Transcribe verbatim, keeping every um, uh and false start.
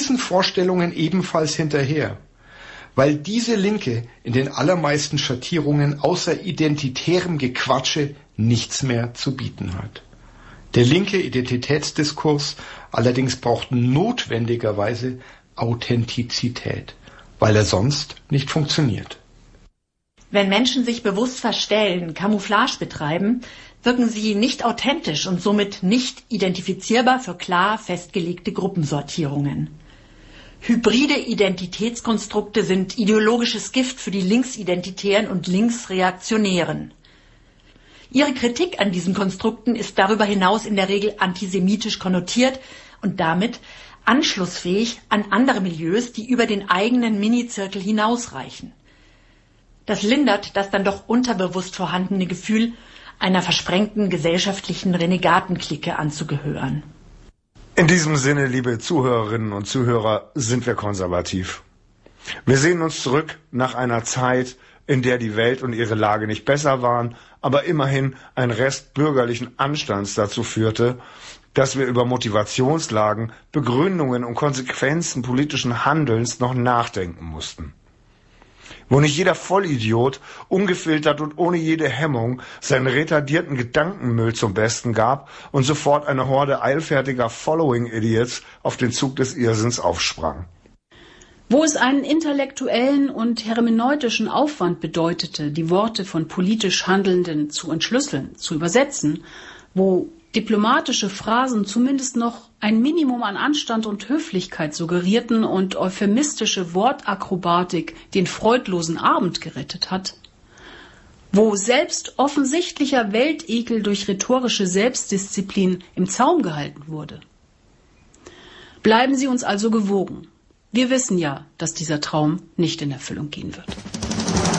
diesen Vorstellungen ebenfalls hinterher, weil diese Linke in den allermeisten Schattierungen außer identitärem Gequatsche nichts mehr zu bieten hat. Der linke Identitätsdiskurs allerdings braucht notwendigerweise Authentizität, weil er sonst nicht funktioniert. Wenn Menschen sich bewusst verstellen, Camouflage betreiben, wirken sie nicht authentisch und somit nicht identifizierbar für klar festgelegte Gruppensortierungen. Hybride Identitätskonstrukte sind ideologisches Gift für die Linksidentitären und Linksreaktionären. Ihre Kritik an diesen Konstrukten ist darüber hinaus in der Regel antisemitisch konnotiert und damit anschlussfähig an andere Milieus, die über den eigenen Minizirkel hinausreichen. Das lindert das dann doch unterbewusst vorhandene Gefühl, einer versprengten gesellschaftlichen Renegatenklicke anzugehören. In diesem Sinne, liebe Zuhörerinnen und Zuhörer, sind wir konservativ. Wir sehen uns zurück nach einer Zeit, in der die Welt und ihre Lage nicht besser waren, aber immerhin ein Rest bürgerlichen Anstands dazu führte, dass wir über Motivationslagen, Begründungen und Konsequenzen politischen Handelns noch nachdenken mussten. Wo nicht jeder Vollidiot, ungefiltert und ohne jede Hemmung, seinen retardierten Gedankenmüll zum Besten gab und sofort eine Horde eilfertiger Following-Idiots auf den Zug des Irrsinns aufsprang. Wo es einen intellektuellen und hermeneutischen Aufwand bedeutete, die Worte von politisch Handelnden zu entschlüsseln, zu übersetzen, wo diplomatische Phrasen zumindest noch ein Minimum an Anstand und Höflichkeit suggerierten und euphemistische Wortakrobatik den freudlosen Abend gerettet hat, wo selbst offensichtlicher Weltekel durch rhetorische Selbstdisziplin im Zaum gehalten wurde. Bleiben Sie uns also gewogen. Wir wissen ja, dass dieser Traum nicht in Erfüllung gehen wird.